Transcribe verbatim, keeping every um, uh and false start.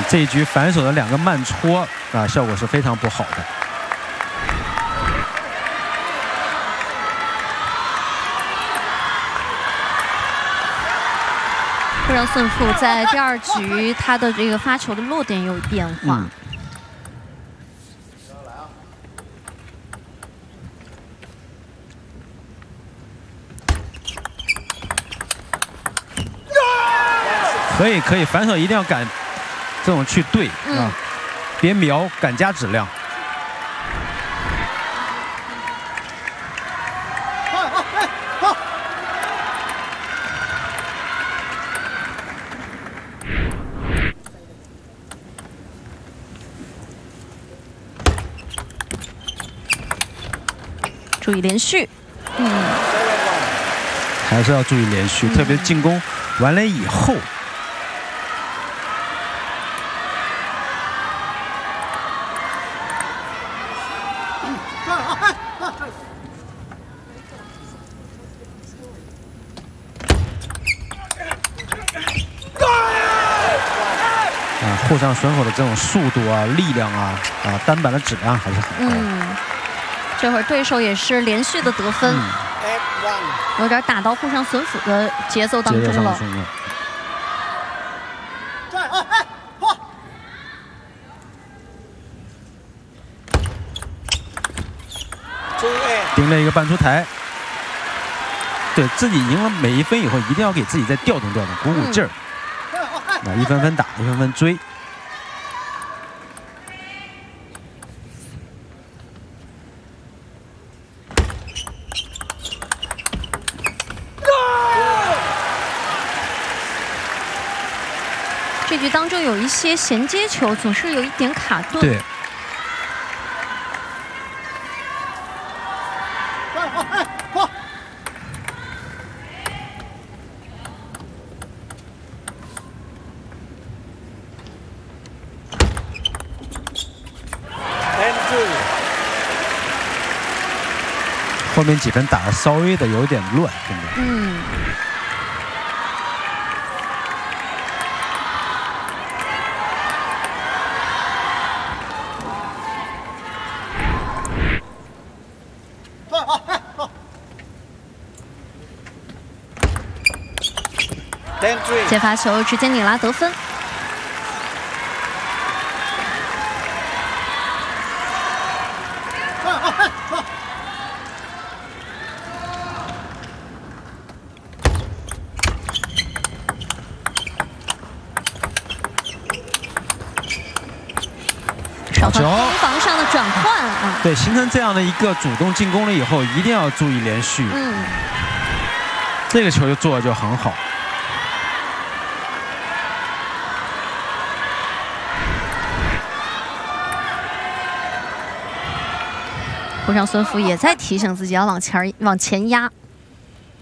这一局反手的两个慢戳啊，效果是非常不好的。 会让孙富在第二局他的这个发球的落点有变化。嗯 可以，可以，反手一定要敢这种去对啊，嗯、别瞄，敢加质量。注意连续，嗯， 还是要注意连续，嗯、特别进攻完了以后。 互上损口的这种速度啊、力量啊、啊单板的质量还是很高。 嗯，这会儿对手也是连续的得分，嗯、有点打到互上损斧的节奏当中了。 盯了一个半出台，对自己赢了每一分以后，一定要给自己再调动调动，鼓鼓劲儿。啊，一分分打，一分分追。 这局当中有一些衔接球，总是有一点卡顿。 对。后面几分打得稍微的有点乱，真的。嗯。 接发球直接拧拉得分。少球攻防上的转换啊， 对，形成这样的一个主动进攻了以后，一定要注意连续。嗯，这个球就做的就很好。 胡上孙富也在提醒自己要往前往前压。